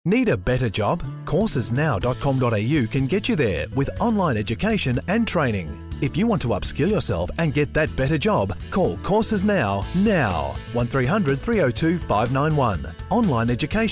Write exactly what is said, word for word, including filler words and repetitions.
Need a better job? courses now dot com dot a u can get you there with online education and training. If you want to upskill yourself and get that better job, call Courses Now now. one three hundred three oh two five nine one. Online education